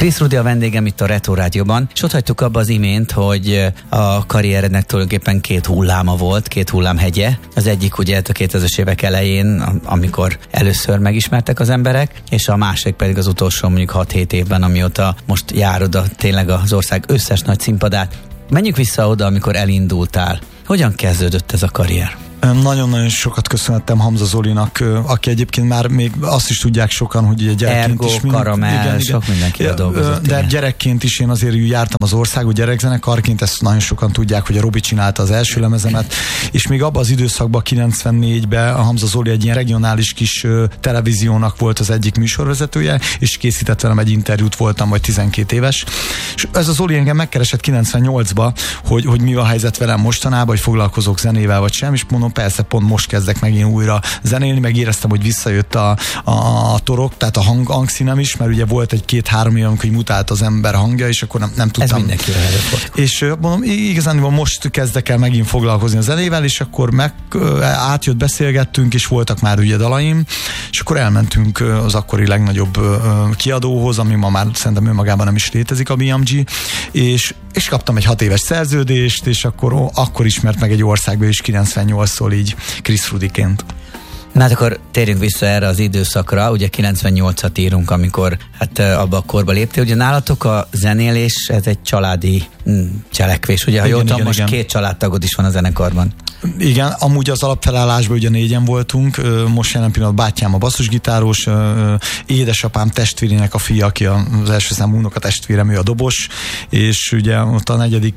Krisz Rudi a vendégem itt a Retro Rádióban, és ott hagytuk abba az imént, hogy a karrierednek tulajdonképpen 2 hulláma volt, 2 hullámhegye. Az egyik ugye a 2000-es évek elején, amikor először megismertek az emberek, és a másik pedig az utolsó mondjuk 6-7 évben, amióta most járod tényleg az ország összes nagy színpadát. Menjünk vissza oda, amikor elindultál. Hogyan kezdődött ez a karrier? Nagyon-nagyon sokat köszönhettem Hamza Zolinak, aki egyébként már még azt is tudják sokan, hogy ugye gyerekként Ergo, is... Karamell, sok mindenkivel dolgozott. De gyerekként is én azért jártam az országú gyerekzenekarként, ezt nagyon sokan tudják, hogy a Robi csinálta az első lemezemet, és még abban az időszakban, 94-ben a Hamza Zoli egy ilyen regionális kis televíziónak volt az egyik műsorvezetője, és készített velem egy interjút, voltam vagy 12 éves. És ez a Zoli engem megkeresett 98-ba, hogy mi a helyzet velem mostanában, hogy foglalkozok zenével vagy sem, és mondom, persze, pont most kezdek megint újra zenélni, meg éreztem, hogy visszajött a torok, tehát a hangszínem is, mert ugye volt egy 2-3 év, amikor mutált az ember hangja, és akkor nem tudtam. Ez mindenkire előfordul. És mondom, igazán most kezdek el megint foglalkozni a zenével, és akkor átjött, beszélgettünk, és voltak már ugye dalaim, és akkor elmentünk az akkori legnagyobb kiadóhoz, ami ma már szerintem önmagában nem is létezik, a BMG, és kaptam egy 6 éves szerződést, és akkor ismert meg egy országba is 98-szól így Krisz Rudiként. Na hát akkor térjünk vissza erre az időszakra, ugye 98-at írunk, amikor hát abba a korba léptél. Ugye nálatok a zenélés, ez egy családi cselekvés, ugye ha jól tudom, most 2 családtagod is van a zenekarban. Igen, amúgy az alapfelállásban ugye 4-en voltunk, most jelen pillanatban bátyám a basszusgitáros, édesapám testvérének a fia, aki az első számú unokatestvérem, ő a dobos, és ugye ott a 4.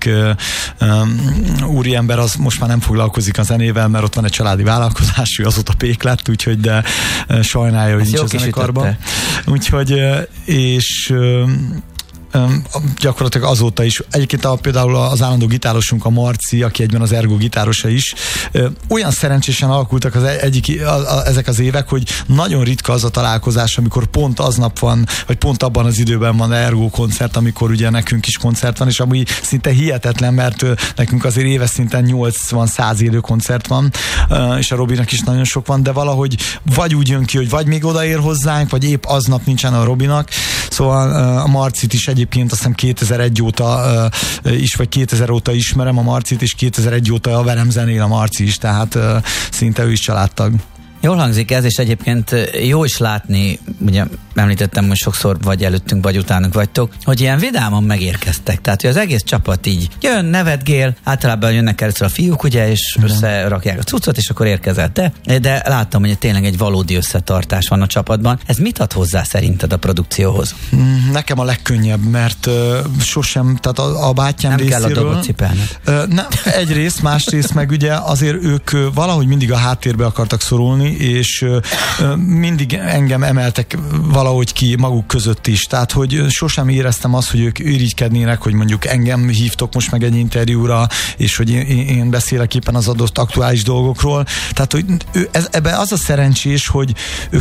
úriember az most már nem foglalkozik a zenével, mert ott van egy családi vállalkozás, ő azóta pék lett, úgyhogy de sajnálja, hogy nincs a zenekarban. Úgyhogy, és gyakorlatilag azóta is. Egyébként például az állandó gitárosunk, a Marci, aki egyben az Ergo gitárosa is, olyan szerencsésen alakultak ezek az évek, hogy nagyon ritka az a találkozás, amikor pont aznap van, vagy pont abban az időben van Ergo koncert, amikor ugye nekünk is koncert van, és ami szinte hihetetlen, mert nekünk azért éves szinten 80-100 élő koncert van, és a Robinak is nagyon sok van, de valahogy vagy úgy jön ki, hogy vagy még odaér hozzánk, vagy épp aznap nincsen a Robinak. Szóval a Marcit is egyébként azt hiszem 2001 óta is, vagy 2000 óta ismerem a Marcit, és 2001 óta velem zenél a Marci is, tehát szinte ő is családtag. Jól hangzik ez, és egyébként jó is látni, ugye említettem, hogy sokszor vagy előttünk, vagy utánunk vagytok, hogy ilyen vidáman megérkeztek. Tehát, hogy az egész csapat így jön, nevetgél, általában jönnek először a fiúk, ugye, és összerakják a cuccot, és akkor érkezel te. De láttam, hogy tényleg egy valódi összetartás van a csapatban. Ez mit ad hozzá szerinted a produkcióhoz? Nekem a legkönnyebb, mert sosem, tehát a bátyám nem részéről... kell a dobot cipelni. Nem, egyrészt, másrészt meg ugye azért ők valahogy mindig a háttérbe akartak szorulni, és mindig engem emeltek valahogy ki maguk között is. Tehát, hogy sosem éreztem azt, hogy ők irigykednének, hogy mondjuk engem hívtok most meg egy interjúra, és hogy én beszélek éppen az adott aktuális dolgokról. Tehát, hogy ebben az a szerencsés, hogy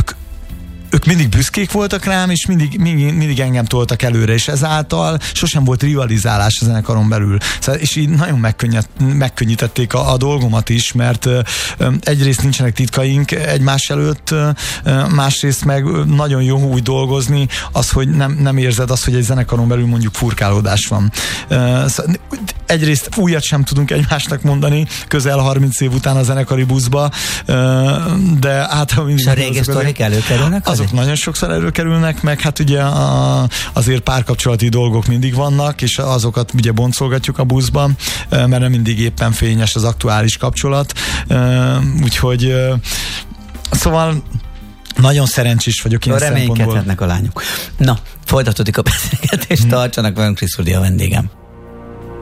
ők mindig büszkék voltak rám, és mindig engem toltak előre, és ezáltal sosem volt rivalizálás a zenekaron belül. Szóval, és így nagyon megkönnyítették a dolgomat is, mert egyrészt nincsenek titkaink egymás előtt, másrészt meg nagyon jó úgy dolgozni, az, hogy nem érzed azt, hogy egy zenekaron belül mondjuk furkálódás van. Szóval, egyrészt újat sem tudunk egymásnak mondani, közel 30 év után a zenekari buszba, de általában mindig... És a régi sztorik előkerülnek? Azok nagyon sokszor előkerülnek, meg hát ugye azért párkapcsolati dolgok mindig vannak, és azokat ugye boncolgatjuk a buszban, mert nem mindig éppen fényes az aktuális kapcsolat. Úgyhogy szóval nagyon szerencsés vagyok én szempontból. Reménykedhetnek a lányok. Na, folytatódik a beszélgetés, tartsanak velünk, Krisz Rudi a vendégem.